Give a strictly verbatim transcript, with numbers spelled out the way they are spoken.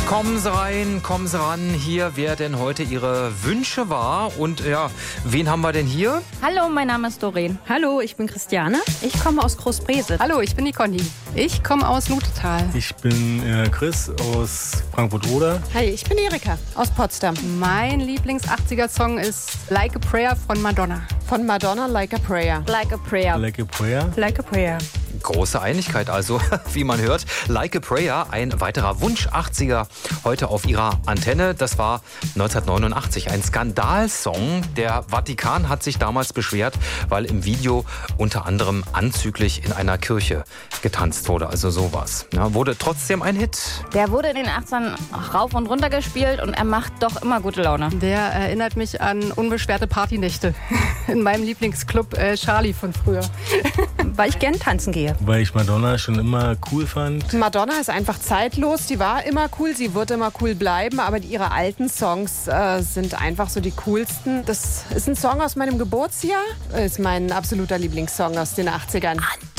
Kommen Sie rein, kommen Sie ran. Hier werden heute Ihre Wünsche wahr. Und ja, wen haben wir denn hier? Hallo, mein Name ist Doreen. Hallo, ich bin Christiane. Ich komme aus Großbrese. Hallo, ich bin die Conny. Ich komme aus Lutetal. Ich bin äh, Chris aus Frankfurt-Oder. Hi, ich bin Erika aus Potsdam. Mein Lieblings-achtziger-Song ist Like a Prayer von Madonna. Von Madonna, Like a Prayer. Like a Prayer. Like a Prayer. Like a Prayer. Große Einigkeit also, wie man hört. Like a Prayer, ein weiterer Wunsch achtziger heute auf Ihrer Antenne. Das war neunzehnhundertneunundachtzig, ein Skandalsong. Der Vatikan hat sich damals beschwert, weil im Video unter anderem anzüglich in einer Kirche getanzt wurde. Also sowas. Ja, wurde trotzdem ein Hit. Der wurde in den achtzigern rauf und runter gespielt und er macht doch immer gute Laune. Der erinnert mich an unbeschwerte Partynächte in meinem Lieblingsclub äh, Charlie von früher. Weil ich gern tanzen gehe. Weil ich Madonna schon immer cool fand. Madonna ist einfach zeitlos. Die war immer cool, sie wird immer cool bleiben. Aber ihre alten Songs äh, sind einfach so die coolsten. Das ist ein Song aus meinem Geburtsjahr. Ist mein absoluter Lieblingssong aus den achtzigern.